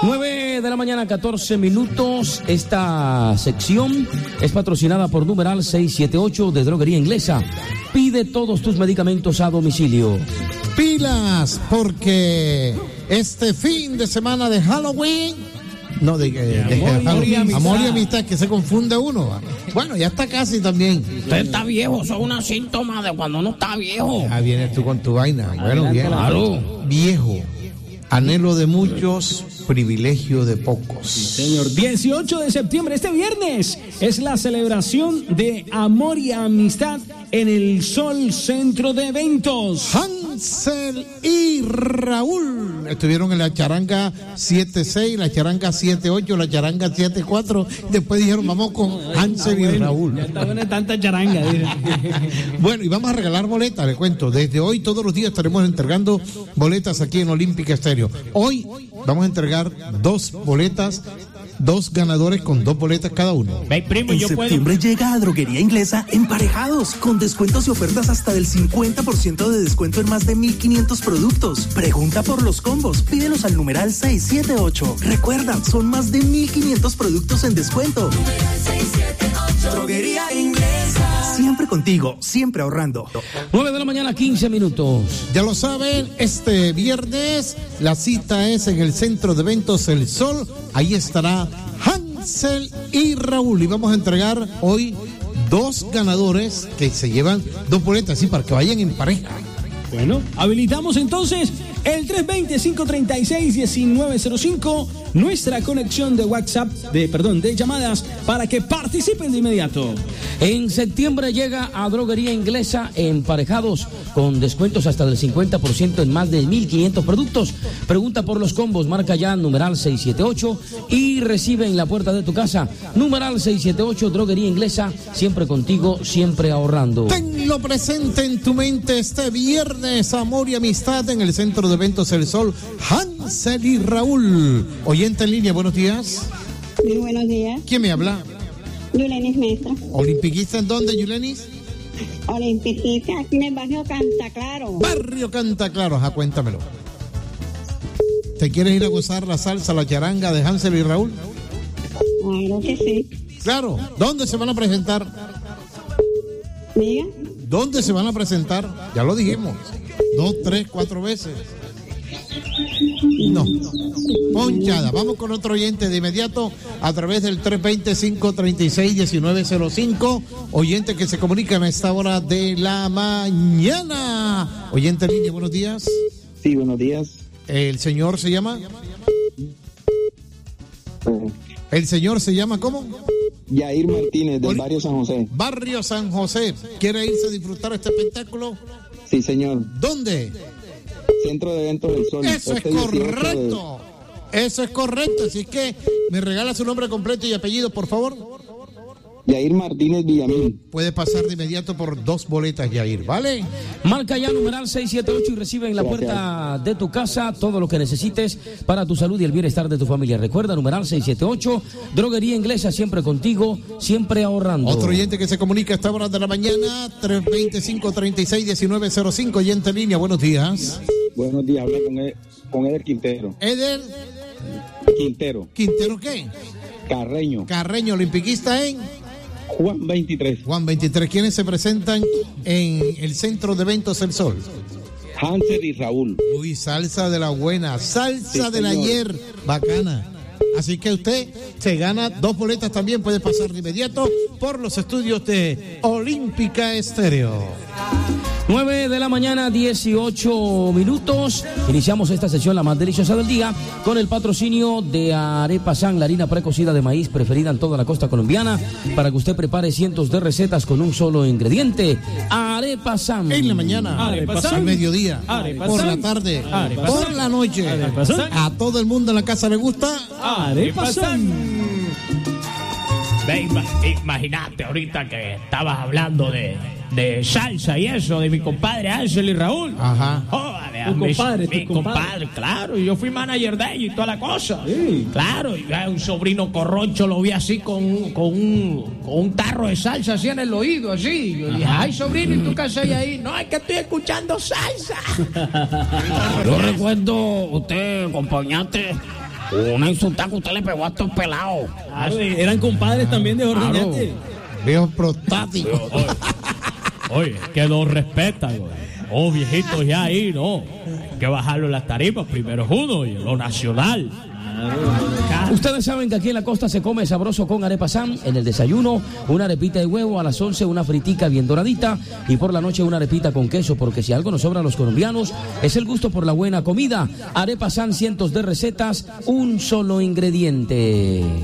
9 de la mañana, 14 minutos. Esta sección es patrocinada por numeral 678 de Droguería Inglesa. Pide todos tus medicamentos a domicilio. Pilas, porque este fin de semana de Halloween, amor y amistad, que se confunde uno. Bueno, ya está casi también. Usted está viejo, eso es un síntoma de cuando uno está viejo. Ah, vienes tú con tu vaina. Bueno, bien. Claro. Viejo. Anhelo de muchos, privilegio de pocos. Sí, señor. 18 de septiembre, este viernes, es la celebración de Amor y Amistad en el Sol Centro de Eventos. Hansel y Raúl estuvieron en la charanga 7-6, la charanga 7-8, la charanga 7-4. Después dijeron, vamos con Hansel y Raúl. Ya está buena tanta charanga. Bueno, y vamos a regalar boletas, les cuento. Desde hoy, todos los días estaremos entregando boletas aquí en Olímpica Estéreo. Hoy vamos a entregar 2 boletas, 2 ganadores con 2 boletas cada uno. Primo, en septiembre llega a Droguería Inglesa Emparejados, con descuentos y ofertas hasta del 50% de descuento en más de 1,500 productos. Pregunta por los combos, pídelos al numeral 678. Recuerda, son más de 1,500 productos en descuento. Droguería Inglesa. Siempre contigo, siempre ahorrando. 9 de la mañana, 15 minutos. Ya lo saben, este viernes la cita es en el Centro de Eventos El Sol. Ahí estará Hansel y Raúl. Y vamos a entregar hoy 2 ganadores que se llevan 2 boletas, así para que vayan en pareja. Bueno, habilitamos entonces el 320-536-1905, nuestra conexión de WhatsApp, de llamadas, para que participen de inmediato. En septiembre llega a Droguería Inglesa Emparejados, con descuentos hasta del 50% en más de 1,500 productos. Pregunta por los combos, marca ya numeral 678 y recibe en la puerta de tu casa. Numeral 678, Droguería Inglesa, siempre contigo, siempre ahorrando. Tenlo presente en tu mente este viernes, amor y amistad en el Centro de Eventos El Sol, Hansel y Raúl. Oyente en línea, buenos días. Muy buenos días. ¿Quién me habla? Yulenis Mesa. ¿Olimpiquista en dónde, Yulenis? Olimpiquista, aquí en el barrio Canta Claro. Barrio Canta Claro, ajá, cuéntamelo. ¿Te quieres ir a gozar la salsa, la charanga de Hansel y Raúl? Claro que sí. Claro. ¿Dónde se van a presentar? Diga. ¿Dónde se van a presentar? Ya lo dijimos. 2, 3, 4 veces. No. Ponchada. Vamos con otro oyente de inmediato a través del 320-536-1905. Oyente que se comunica a esta hora de la mañana. Oyente en línea, buenos días. Sí, buenos días. ¿El señor se llama? ¿El señor se llama cómo? Yair Martínez, del Barrio San José. Barrio San José. ¿Quiere irse a disfrutar este espectáculo? Sí, señor. ¿Dónde? Centro de Eventos del Sol. Eso es correcto. Eso es correcto. Así que me regala su nombre completo y apellido, por favor. Yair Martínez Villamil. Puede pasar de inmediato por 2 boletas, Yair, ¿vale? Marca ya numeral 678 y recibe en la puerta de tu casa todo lo que necesites para tu salud y el bienestar de tu familia. Recuerda, numeral 678, Droguería Inglesa, siempre contigo, siempre ahorrando. Otro oyente que se comunica a esta hora de la mañana, 320-536-1905, oyente en línea, buenos días. Buenos días, habla con Eder Quintero. ¿Eder? Quintero. ¿Quintero qué? Carreño. Carreño, olimpiquista en... Juan 23. Juan 23. ¿Quiénes se presentan en el Centro de Eventos El Sol? Hansel y Raúl. Uy, salsa de la buena, salsa sí, del ayer, bacana. Así que usted se gana 2 boletas también, puede pasar de inmediato por los estudios de Olímpica Estéreo. 9 de la mañana, 18 minutos. Iniciamos esta sesión, la más deliciosa del día, con el patrocinio de Arepa San, la harina precocida de maíz preferida en toda la costa colombiana, para que usted prepare cientos de recetas con un solo ingrediente. Arepa San. En la mañana, Arepa San. al mediodía, Arepa por San. la tarde, Arepa por San. la noche. Arepa San. A todo el mundo en la casa le gusta. Arepa San. Ve, imagínate ahorita que estabas hablando de salsa y eso, de mi compadre Hansel y Raúl. Ajá. Tu compadre, mi compadre, claro, y yo fui manager de ellos y toda la cosa. Sí. Claro, y un sobrino corroncho lo vi así con un tarro de salsa así en el oído, así. Yo dije, ay, sobrino, ¿y tú qué haces ahí? No, es que estoy escuchando salsa. Yo recuerdo, usted, acompañante, Una insultada que usted le pegó a estos pelados. Claro, eran compadres también de Jorge Claro. Oñate. Viejo prostático. Oye, que nos respetan, güey. Oh, viejitos ya ahí, no. Hay que bajarlo en las tarifas, primero es uno y lo nacional. Ustedes saben que aquí en la costa se come sabroso con arepa Sam. En el desayuno, una arepita de huevo, a las 11 una fritica bien doradita y por la noche una arepita con queso, porque si algo nos sobra a los colombianos es el gusto por la buena comida. Arepa Sam, cientos de recetas, un solo ingrediente.